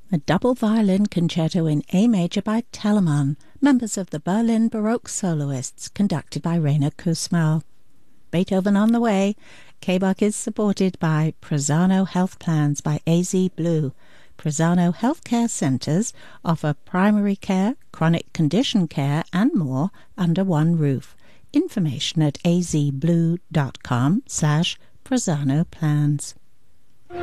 a double violin concerto in A major by Telemann, members of the Berlin Baroque soloists, conducted by Rainer Kussmaul. Beethoven on the way. K-Bach is supported by Prosano Health Plans by AZ Blue. Prosano Healthcare Centers offer primary care, chronic condition care, and more under one roof. Information at azblue.com/Prosano Plans.